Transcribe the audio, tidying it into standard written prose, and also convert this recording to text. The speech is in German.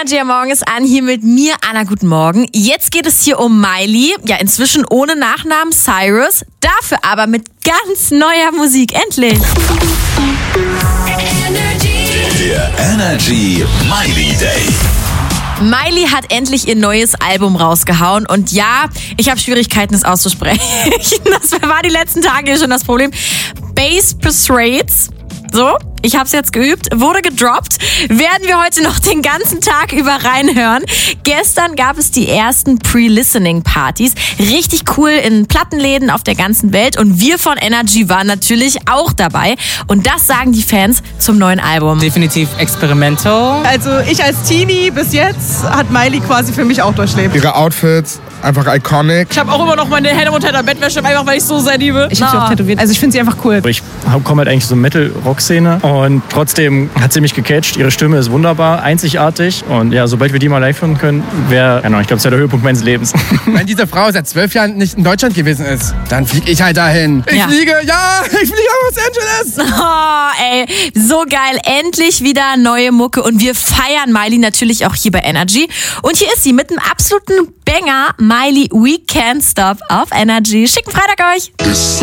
Energy am Morgen ist an, hier mit mir, Anna, guten Morgen. Jetzt geht es hier um Miley, ja inzwischen ohne Nachnamen Cyrus, dafür aber mit ganz neuer Musik, endlich. Der Energy Miley Day. Miley hat endlich ihr neues Album rausgehauen und ja, ich habe Schwierigkeiten, es auszusprechen. Das war die letzten Tage schon das Problem. Bass Persuades. So, ich habe es jetzt geübt, wurde gedroppt, werden wir heute noch den ganzen Tag über reinhören. Gestern gab es die ersten Pre-Listening-Partys, richtig cool in Plattenläden auf der ganzen Welt und wir von Energy waren natürlich auch dabei und das sagen die Fans zum neuen Album. Definitiv experimental. Also ich als Teenie bis jetzt hat Miley quasi für mich auch durchlebt. Ihre Outfits, einfach iconic. Ich habe auch immer noch meine Hände unter der Bettwäsche, einfach weil ich so sehr liebe. Ich habe sie auch tätowiert. Also ich finde sie einfach cool. Ich komme halt eigentlich so Metal-Rock-Szene und trotzdem hat sie mich gecatcht. Ihre Stimme ist wunderbar, einzigartig und ja, sobald wir die mal live hören können, wäre, ich glaube, das wäre der Höhepunkt meines Lebens. Wenn diese Frau seit 12 Jahren nicht in Deutschland gewesen ist, dann fliege ich halt dahin. Ich fliege nach Los Angeles. Oh, ey, so geil. Endlich wieder neue Mucke und wir feiern Miley natürlich auch hier bei Energy. Und hier ist sie mit einem absoluten Banger, Miley We Can't Stop auf Energy. Schicken Freitag euch.